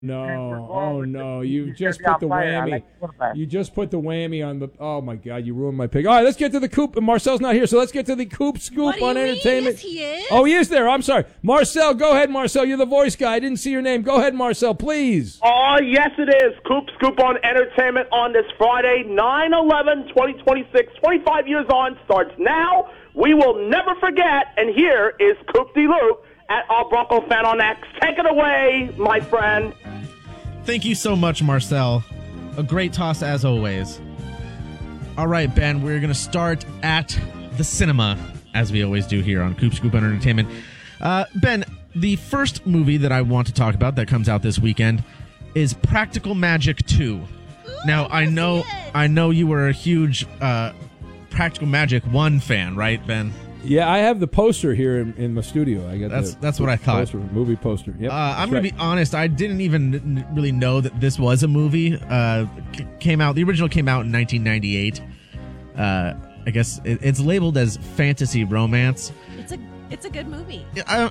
No, oh no! You just put the whammy. You just put the whammy on the. Oh my God! You ruined my pick. All right, let's get to the Coop. Marcel's not here, so let's get to the Coop Scoop on entertainment. Yes, he is. Oh, he is there. I'm sorry, Marcel. Go ahead, Marcel. You're the voice guy. I didn't see your name. Go ahead, Marcel, please. Oh, yes, it is. Coop Scoop on entertainment on this Friday, 9/11/2026. 25 years on starts now. We will never forget. And here is Coop de Loop at our Bronco fan on X. Take it away, my friend. Thank you so much, Marcel. A great toss as always. All right, Ben, we're going to start at the cinema, as we always do here on Coop Scoop on Entertainment. Ben, the first movie that I want to talk about that comes out this weekend is Practical Magic 2. Now, I know you were a huge Practical Magic 1 fan, right, Ben? Yeah, I have the poster here in my studio. I got that's what I thought. Poster, movie poster. Yep. I'm going to be honest. I didn't even really know that this was a movie. Came out. The original came out in 1998. I guess it's labeled as fantasy romance. It's a good movie.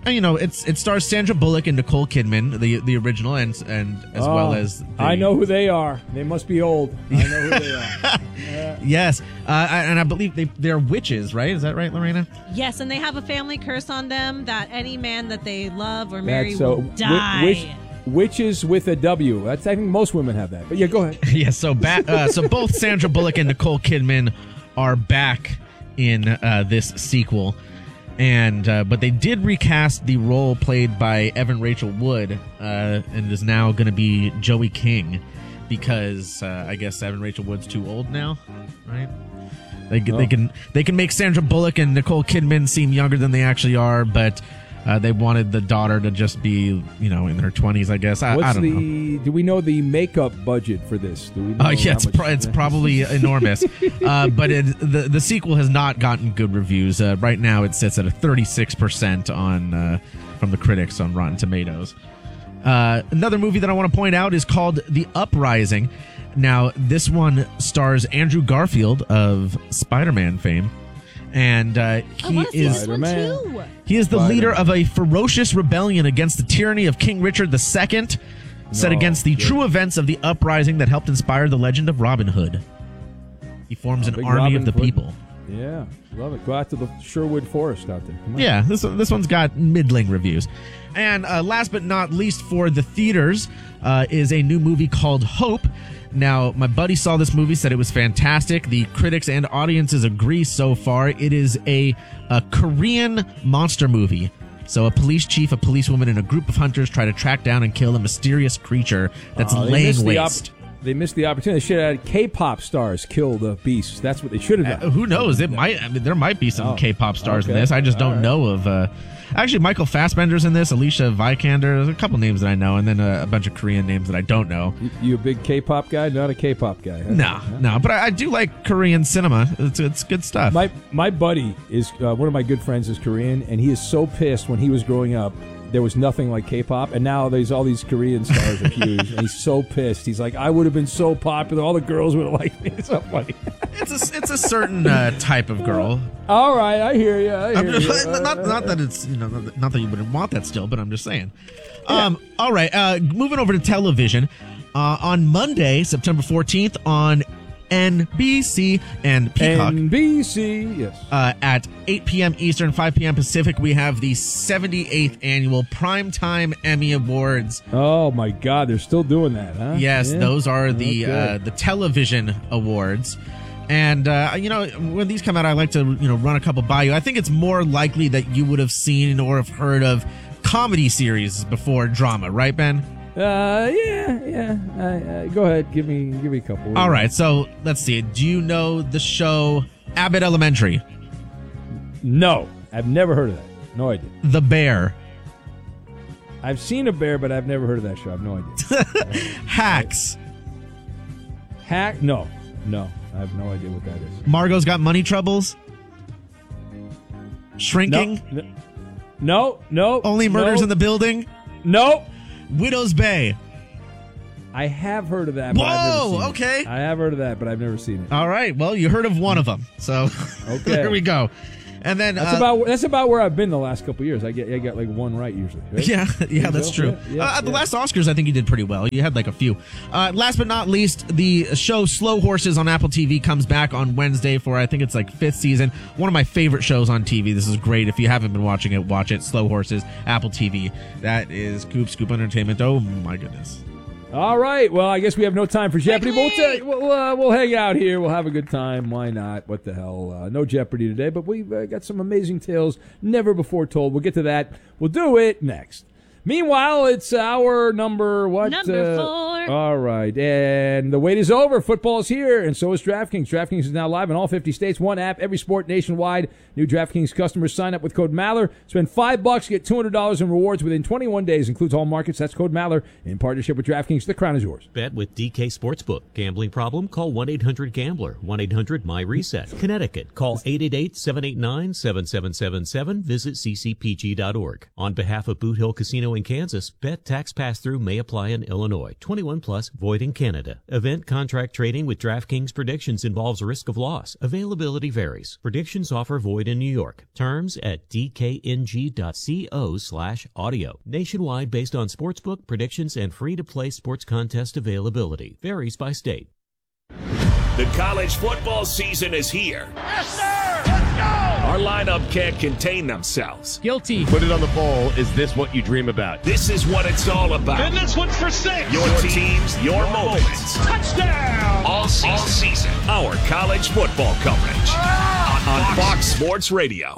It stars Sandra Bullock and Nicole Kidman, the original, and as well as I know who they are. They must be old. I know who they are. Yes, and I believe they're witches, right? Is that right, Lorena? Yes, and they have a family curse on them that any man that they love or marry will die. Witches with a W. I think most women have that. But yeah, go ahead. Yeah. So both Sandra Bullock and Nicole Kidman are back in this sequel. And but they did recast the role played by Evan Rachel Wood, and is now going to be Joey King, because I guess Evan Rachel Wood's too old now, right? They can make Sandra Bullock and Nicole Kidman seem younger than they actually are, but they wanted the daughter to just be, in her 20s, I guess. I don't know. Do we know the makeup budget for this? Do we know yeah, it's probably enormous. But the sequel has not gotten good reviews. Right now, it sits at a 36% on from the critics on Rotten Tomatoes. Another movie that I want to point out is called The Uprising. Now, this one stars Andrew Garfield of Spider-Man fame. And he is the leader of a ferocious rebellion against the tyranny of King Richard II, set against the true events of the uprising that helped inspire the legend of Robin Hood. He forms an army of the people. Yeah, love it. Go out to the Sherwood Forest out there. Come on. Yeah, this one's got middling reviews. And last but not least for the theaters is a new movie called Hope. Now, my buddy saw this movie, said it was fantastic. The critics and audiences agree so far. It is a Korean monster movie. So a police chief, a policewoman, and a group of hunters try to track down and kill a mysterious creature that's laying waste. They missed the opportunity. They should have had K-pop stars kill the beasts. That's what they should have done. Who knows? There might be some K-pop stars in this. I just don't know of... Actually, Michael Fassbender's in this, Alicia Vikander. There's a couple names that I know, and then a bunch of Korean names that I don't know. You a big K-pop guy? Not a K-pop guy. Huh? No. But I do like Korean cinema. It's good stuff. My buddy is one of my good friends is Korean, and he is so pissed when he was growing up. There was nothing like K-pop, and now there's all these Korean stars are huge, and he's so pissed. He's like, I would have been so popular. All the girls would have liked me. It's so funny. It's a certain type of girl. All right, I hear you. Not that it's not that you wouldn't want that still, but I'm just saying. Yeah. All right, moving over to television. On Monday, September 14th, on NBC and Peacock. NBC, yes. At 8 p.m. Eastern, 5 p.m. Pacific, we have the 78th Annual Primetime Emmy Awards. Oh, my God. They're still doing that, huh? Yes, those are the television awards. And, when these come out, I like to, run a couple by you. I think it's more likely that you would have seen or have heard of comedy series before drama, right, Ben? Yeah. Go ahead, give me a couple. All right, so let's see. Do you know the show Abbott Elementary? No, I've never heard of that. No idea. The Bear. I've seen a bear, but I've never heard of that show. I have no idea. Hacks. No, I have no idea what that is. Margot's Got Money Troubles. Shrinking. No. Only Murders in the Building. No. Widow's Bay. I have heard of that. But I've never seen okay. It. I have heard of that, but I've never seen it. All right. Well, you heard of one of them. So okay. There we go. And then that's about where I've been the last couple of years. I get like one right usually. Right? Yeah, that's true. The last Oscars, I think you did pretty well. You had like a few. Last but not least, the show Slow Horses on Apple TV comes back on Wednesday for, I think it's like 5th season. One of my favorite shows on TV. This is great. If you haven't been watching it, watch it. Slow Horses, Apple TV. That is Scoop Entertainment. Oh my goodness. All right. Well, I guess we have no time for Jeopardy. We'll hang out here. We'll have a good time. Why not? What the hell? No Jeopardy today, but we've got some amazing tales never before told. We'll get to that. We'll do it next. Meanwhile, it's our number 4. All right. And the wait is over. Football's here, and so is DraftKings. DraftKings is now live in all 50 states. One app, every sport nationwide. New DraftKings customers sign up with code Maller. Spend $5, get $200 in rewards within 21 days. Includes all markets. That's code Maller in partnership with DraftKings. The crown is yours. Bet with DK Sportsbook. Gambling problem? Call 1-800-GAMBLER. 1-800-MY-RESET. Connecticut. Call 888-789-7777. Visit ccpg.org. On behalf of Boot Hill Casino in Kansas, bet tax pass-through may apply in Illinois. 21 plus, void in Canada. Event contract trading with DraftKings predictions involves risk of loss. Availability varies. Predictions offer void in New York. Terms at dkng.co/audio. Nationwide based on sportsbook predictions and free-to-play sports contest availability. Varies by state. The college football season is here. Yes, sir! Let's go! Our lineup can't contain themselves. Guilty. Put it on the bowl. Is this what you dream about? This is what it's all about. And this one's for 6. Your teams, your moments. Touchdown! All season. Our college football coverage on Fox Sports Radio.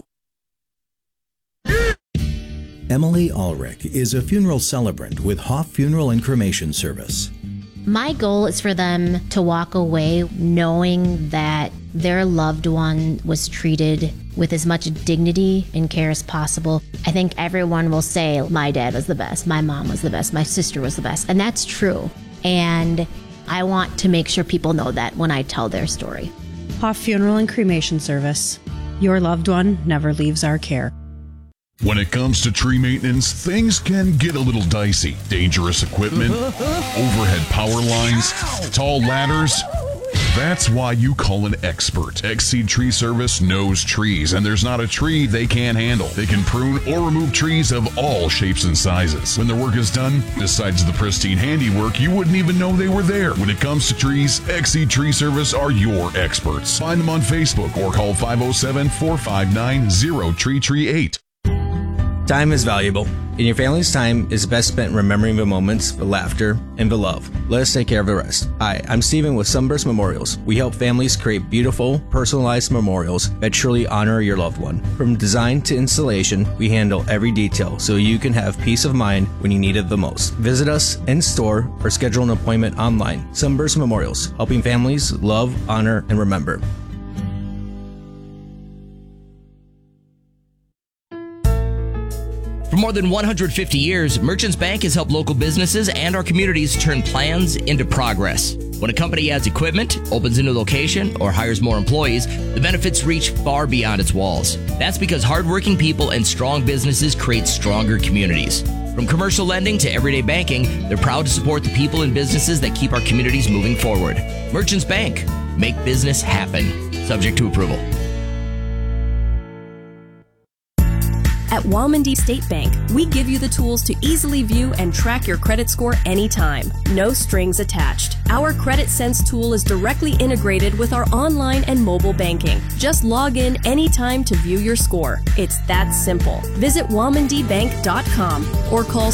Emily Ulrich is a funeral celebrant with Hoff Funeral and Cremation Service. My goal is for them to walk away knowing that their loved one was treated with as much dignity and care as possible. I think everyone will say, my dad was the best, my mom was the best, my sister was the best, and that's true. And I want to make sure people know that when I tell their story. Hoff Funeral and Cremation Service. Your loved one never leaves our care. When it comes to tree maintenance, things can get a little dicey. Dangerous equipment, overhead power lines, tall ladders. That's why you call an expert. Exceed Tree Service knows trees, and there's not a tree they can't handle. They can prune or remove trees of all shapes and sizes. When their work is done, besides the pristine handiwork, you wouldn't even know they were there. When it comes to trees, Exceed Tree Service are your experts. Find them on Facebook or call 507-459-0338. Time is valuable, and your family's time is best spent remembering the moments, the laughter, and the love. Let us take care of the rest. Hi, I'm Steven with Sunburst Memorials. We help families create beautiful, personalized memorials that truly honor your loved one. From design to installation, we handle every detail so you can have peace of mind when you need it the most. Visit us in store or schedule an appointment online. Sunburst Memorials, helping families love, honor, and remember. For more than 150 years, Merchants Bank has helped local businesses and our communities turn plans into progress. When a company adds equipment, opens a new location, or hires more employees, the benefits reach far beyond its walls. That's because hardworking people and strong businesses create stronger communities. From commercial lending to everyday banking, they're proud to support the people and businesses that keep our communities moving forward. Merchants Bank. Make business happen. Subject to approval. At Walmondie State Bank, we give you the tools to easily view and track your credit score anytime. No strings attached. Our Credit Sense tool is directly integrated with our online and mobile banking. Just log in anytime to view your score. It's that simple. Visit WalmondiBank.com or call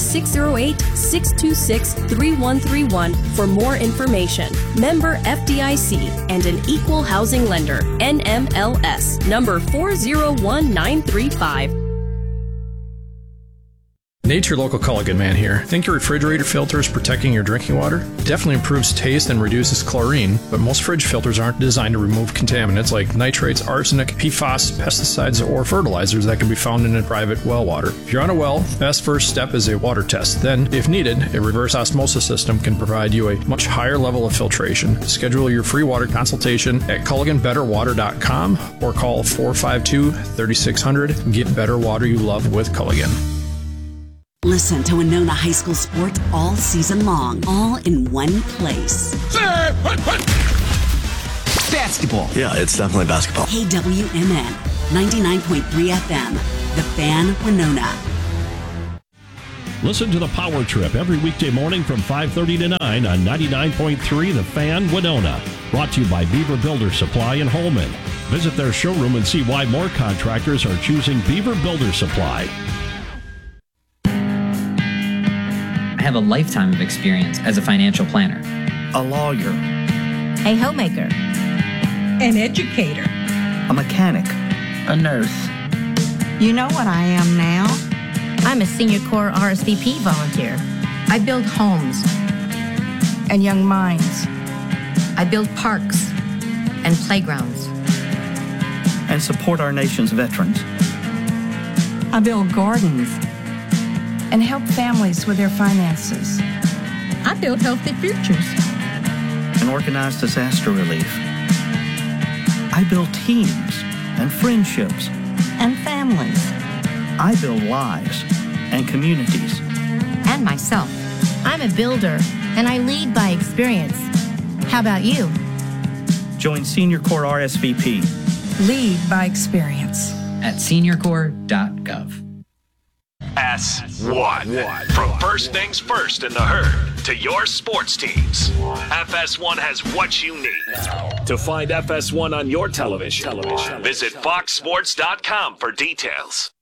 608-626-3131 for more information. Member FDIC and an equal housing lender. NMLS number 401935. Nate's your local Culligan man here. Think your refrigerator filter is protecting your drinking water? It definitely improves taste and reduces chlorine, but most fridge filters aren't designed to remove contaminants like nitrates, arsenic, PFAS, pesticides, or fertilizers that can be found in a private well water. If you're on a well, the best first step is a water test. Then, if needed, a reverse osmosis system can provide you a much higher level of filtration. Schedule your free water consultation at CulliganBetterWater.com or call 452-3600. Get better water you love with Culligan. Listen to Winona High School sports all season long, all in one place. Basketball. Yeah, it's definitely basketball. KWMN. 99.3 FM, The Fan, Winona. Listen to the Power Trip every weekday morning from 5:30 to 9 on 99.3 The Fan, Winona. Brought to you by Beaver Builder Supply in Holman. Visit their showroom and see why more contractors are choosing Beaver Builder Supply. I have a lifetime of experience as a financial planner, a lawyer, a homemaker, an educator, a mechanic, a nurse. You know what I am now? I'm a Senior Corps RSVP volunteer. I build homes and young minds. I build parks and playgrounds. And support our nation's veterans. I build gardens and help families with their finances. I build healthy futures. And organize disaster relief. I build teams and friendships. And families. I build lives and communities. And myself. I'm a builder, and I lead by experience. How about you? Join Senior Corps RSVP. Lead by experience. At seniorcorps.gov. FS1. From first things first in the herd to your sports teams, FS1 has what you need. To find FS1 on your television, visit foxsports.com for details.